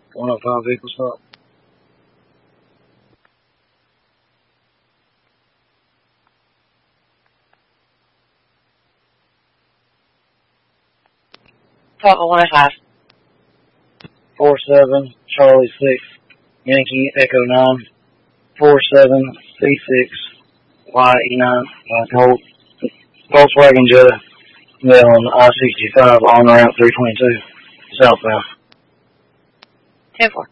105 vehicle stop. Papa 105. 47 Charlie 6 Yankee Echo 9 47 C6 YE9 Colt Volkswagen Jetta on I-65 on route 322 southbound. 10-4.